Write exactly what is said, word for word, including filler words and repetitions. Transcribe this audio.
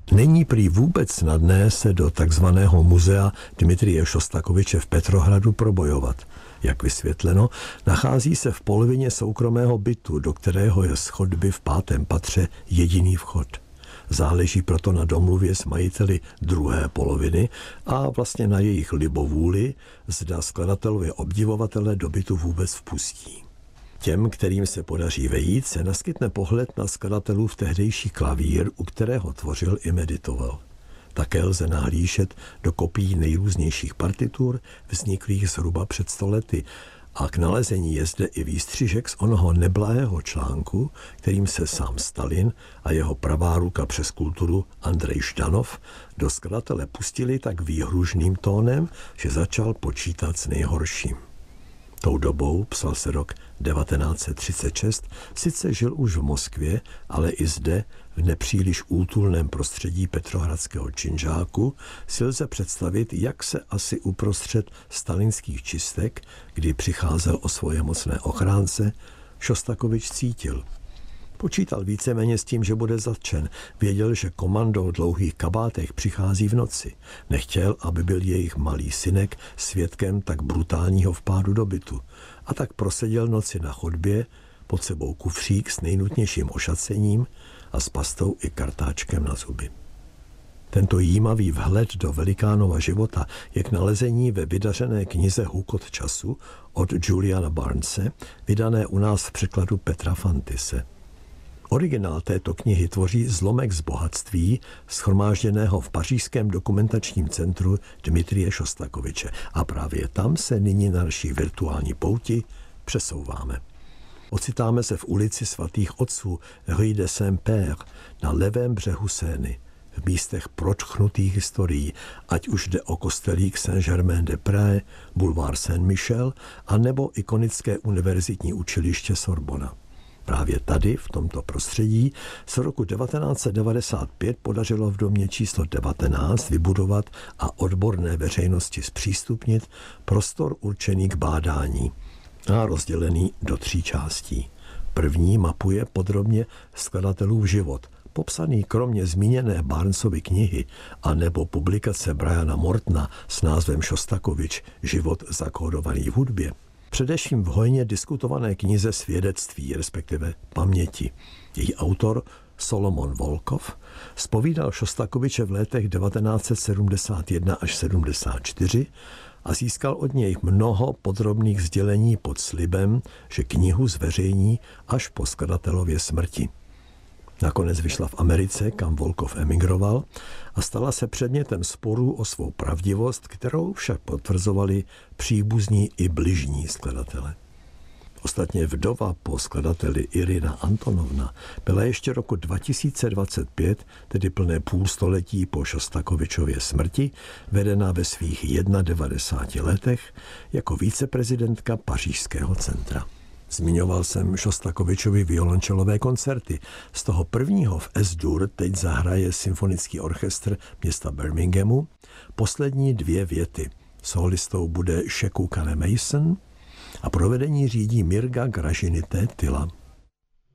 Není prý vůbec snadné se do takzvaného muzea Dmitrije Šostakoviče v Petrohradu probojovat. Jak vysvětleno, nachází se v polovině soukromého bytu, do kterého je z chodby v pátém patře jediný vchod. Záleží proto na domluvě s majiteli druhé poloviny a vlastně na jejich libovůli, zda skladatelově obdivovatele do bytu vůbec vpustí. Těm, kterým se podaří vejít, se naskytne pohled na skladatelův tehdejší klavír, u kterého tvořil i meditoval. Také lze nahlížet do kopií nejrůznějších partitur, vzniklých zhruba před sto lety, a k nalezení je zde i výstřižek z onoho neblahého článku, kterým se sám Stalin a jeho pravá ruka přes kulturu Andrej Ždanov do skladatele pustili tak výhružným tónem, že začal počítat s nejhorším. Tou dobou, psal se rok devatenáct set třicet šest, sice žil už v Moskvě, ale i zde, v nepříliš útulném prostředí petrohradského činžáku, si lze představit, jak se asi uprostřed stalinských čistek, kdy přicházel o svoje mocné ochránce, Šostakovič cítil. Počítal víceméně s tím, že bude zatčen. Věděl, že komando v dlouhých kabátech přichází v noci. Nechtěl, aby byl jejich malý synek svědkem tak brutálního vpádu do bytu. A tak proseděl noci na chodbě, pod sebou kufřík s nejnutnějším ošacením a s pastou i kartáčkem na zuby. Tento jímavý vhled do velikánova života je k nalezení ve vydařené knize Hůkot času od Juliana Barnese, vydané u nás v překladu Petra Fantise. Originál této knihy tvoří zlomek z bohatství shromážděného v pařížském dokumentačním centru Dmitrije Šostakoviče a právě tam se nyní na naší virtuální pouti přesouváme. Ocitáme se v ulici svatých otců Rue de Saint-Père na levém břehu Seiny, v místech pročchnutých historií, ať už jde o kostelík Saint-Germain-des-Prés, bulvár Saint-Michel a nebo ikonické univerzitní učiliště Sorbona. Právě tady, v tomto prostředí, se roku devatenáct set devadesát pět podařilo v domě číslo devatenáct vybudovat a odborné veřejnosti zpřístupnit prostor určený k bádání a rozdělený do tří částí. První mapuje podrobně skladatelův život, popsaný kromě zmíněné Barnesovy knihy a nebo publikace Briana Mortona s názvem Šostakovič, život zakódovaný v hudbě. Především v hojně diskutované knize Svědectví, respektive Paměti. Její autor Solomon Volkov zpovídal Šostakoviče v letech devatenáct set sedmdesát jedna až sedmdesát čtyři a získal od něj mnoho podrobných sdělení pod slibem, že knihu zveřejní až po skladatelově smrti. Nakonec vyšla v Americe, kam Volkov emigroval, a stala se předmětem sporů o svou pravdivost, kterou však potvrzovali příbuzní i bližní skladatele. Ostatně vdova po skladateli Irina Antonovna byla ještě roku dva tisíce dvacet pět, tedy plné půlstoletí po Šostakovičově smrti, vedena ve svých devadesátých jedna letech jako viceprezidentka Pařížského centra. Zmiňoval jsem Šostakovičovi violončelové koncerty. Z toho prvního v S-dur teď zahraje symfonický orchestr města Birminghamu poslední dvě věty. Solistou bude Sheku Kane Mason a provedení řídí Mirga Gražinité Tyla.